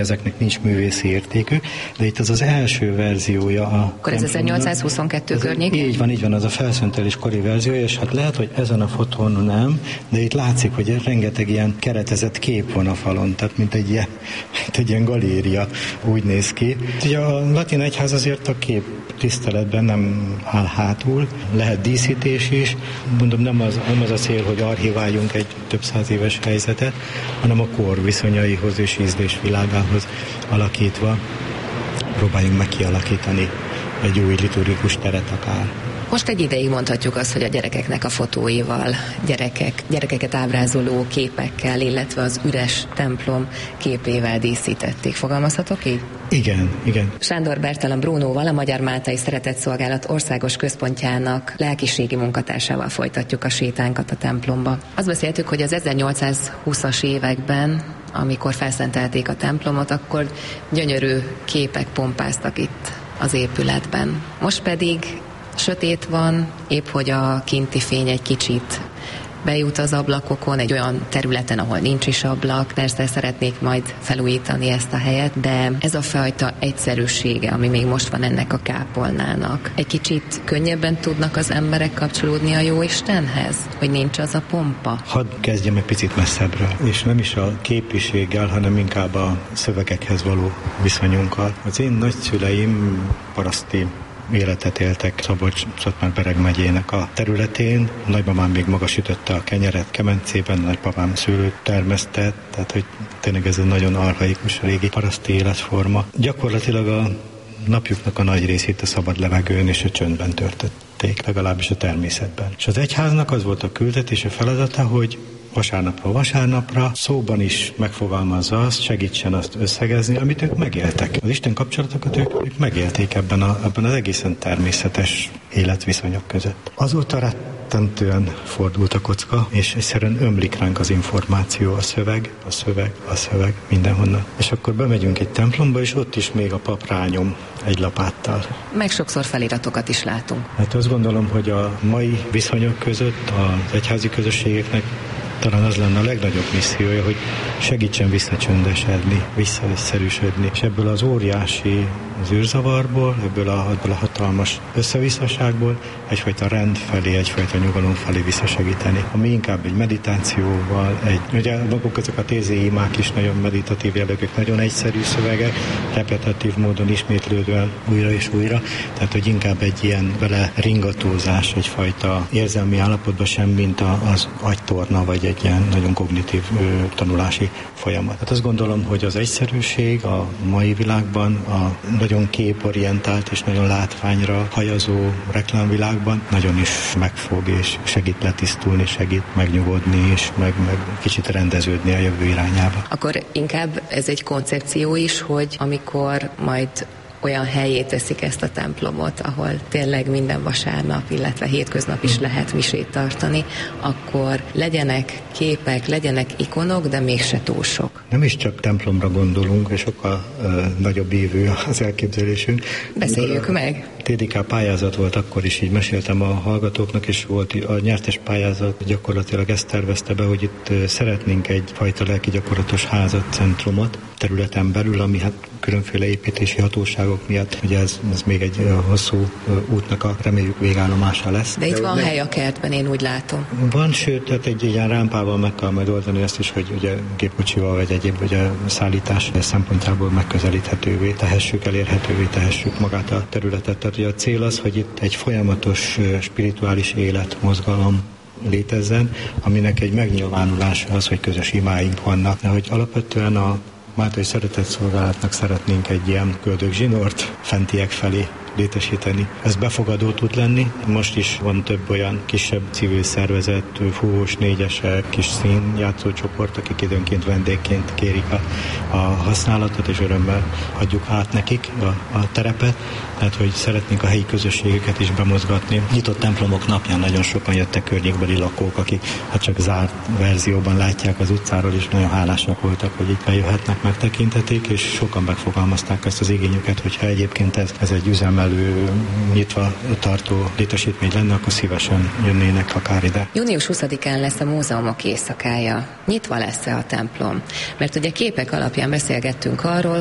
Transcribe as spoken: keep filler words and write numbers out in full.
ezeknek nincs művészi értékük, de itt az az első verziója a... Akkor ez ezernyolcszázhuszonkettő környék? Így van, így van, az a felszöntelés kori verziója, és hát lehet, hogy ezen a fotón nem, de itt látszik, hogy rengeteg ilyen keretezett kép van a falon, tehát mint egy ilyen, mint egy ilyen galéria úgy néz ki. Ugye a latin egyház azért a kép tiszteletben nem áll hátul, lehet díszítés is, mondom, nem az, nem az a cél, hogy archiváljunk egy több száz éves helyzetet, hanem a kor viszonyaihoz és ízlés világához alakítva próbáljunk meg kialakítani egy új liturgikus teret akár. Most egy ideig mondhatjuk azt, hogy a gyerekeknek a fotóival, gyerekek, gyerekeket ábrázoló képekkel, illetve az üres templom képével díszítették. Fogalmazhatok így? Igen, igen. Sándor Bertalan Brunoval, a Magyar Máltai Szeretetszolgálat országos központjának lelkiségi munkatársával folytatjuk a sétánkat a templomba. Azt beszéltük, hogy az ezernyolcszázhúszas években, amikor felszentelték a templomot, akkor gyönyörű képek pompáztak itt az épületben. Most pedig sötét van, épp hogy a kinti fény egy kicsit bejut az ablakokon, egy olyan területen, ahol nincs is ablak. Persze szeretnék majd felújítani ezt a helyet, de ez a fajta egyszerűsége, ami még most van ennek a kápolnának. Egy kicsit könnyebben tudnak az emberek kapcsolódni a Jóistenhez, hogy nincs az a pompa? Hadd kezdjem egy picit messzebbről, és nem is a képiséggel, hanem inkább a szövegekhez való viszonyunkkal. Az én nagyszüleim paraszti életet éltek Szabolcs-Szatmár-Bereg megyének a területén. Nagymamám még maga sütötte a kenyeret kemencében, nagypapám szőlőt termesztett, tehát hogy tényleg ez egy nagyon archaikus régi paraszti életforma. Gyakorlatilag a napjuknak a nagy részét a szabad levegőn és a csöndben töltötték, legalábbis a természetben. És az egyháznak az volt a küldetése, feladata, hogy vasárnapról vasárnapra szóban is megfogalmazza azt, segítsen azt összegezni, amit ők megéltek. Az Isten kapcsolatokat ők, ők megélték ebben, a, ebben az egészen természetes életviszonyok között. Azóta rettentően fordult a kocka, és egyszerűen ömlik ránk az információ, a szöveg, a szöveg, a szöveg, mindenhonnan. És akkor bemegyünk egy templomba, és ott is még a pap rányom egy lapáttal. Meg sokszor feliratokat is látunk. Hát azt gondolom, hogy a mai viszonyok között az egyházi közösségeknek talán az lenne a legnagyobb missziója, hogy segítsen visszacsöndesedni, visszaegyszerűsödni, és ebből az óriási zűrzavarból, ebből a, ebből a hatalmas összevisszaságból egyfajta rend felé, egyfajta nyugalom felé visszasegíteni. Ami inkább egy meditációval, egy, ugye maguk azok a tézéimák is nagyon meditatív jellegűek, nagyon egyszerű szövegek, repetitív módon ismétlődően újra és újra, tehát hogy inkább egy ilyen vele ringatózás, egyfajta érzelmi állapotban sem, mint az agytorna, vagy egy ilyen nagyon kognitív ö, tanulási folyamat. Hát azt gondolom, hogy az egyszerűség a mai világban, a nagyon képorientált és nagyon látványra hajazó reklámvilágban nagyon is megfog és segít letisztulni, segít megnyugodni és meg, meg kicsit rendeződni a jövő irányába. Akkor inkább ez egy koncepció is, hogy amikor majd olyan helyé teszik ezt a templomot, ahol tényleg minden vasárnap, illetve hétköznap is lehet misét tartani, akkor legyenek képek, legyenek ikonok, de mégse túl sok. Nem is csak templomra gondolunk, és sokkal uh, nagyobb ívű az elképzelésünk. Beszéljük uh, meg! té dé ká pályázat volt, akkor is így meséltem a hallgatóknak, és volt a nyertes pályázat, gyakorlatilag ezt tervezte be, hogy itt uh, szeretnénk egyfajta lelki gyakorlatos házat, centrumot területen belül, ami hát különféle építési hatóságok miatt, ugye ez, ez még egy uh, hosszú uh, útnak a reméljük végállomása lesz. De itt De van hely a kertben, én úgy látom. Van, sőt, tehát egy ilyen rámpával meg kell majd oldani ezt is, hogy ugye gépkocsival vagy egyéb ugye szállítás szempontjából megközelíthetővé tehessük, elérhetővé tehessük magát a területet. Tehát ugye a cél az, hogy itt egy folyamatos uh, spirituális élet, mozgalom létezzen, aminek egy megnyilvánulása az, hogy közös imáink vannak, de hogy alapvetően a Máltai Szeretetszolgálatnak szeretnénk egy ilyen köldögzsinort fentiek felé létesíteni. Ez befogadó tud lenni. Most is van több olyan kisebb civil szervezet, fúvós négyesek, kis színjátszócsoport, akik időnként vendégként kérik a, a használatot, és örömmel adjuk át nekik a, a terepet. Tehát, hogy szeretnénk a helyi közösségeket is bemozgatni. Nyitott templomok napján nagyon sokan jöttek környékbeli lakók, akik hát csak zárt verzióban látják az utcáról, és nagyon hálásak voltak, hogy itt eljöhetnek, megtekintetik, és sokan megfogalmazták ezt az igényüket, hogyha egyébként ez, ez egy üzemmel kiemelő, nyitva tartó létesítmény lenne, akkor szívesen jönnének akár ide. június huszadikán lesz a múzeumok éjszakája. Nyitva lesz-e a templom? Mert ugye képek alapján beszélgettünk arról,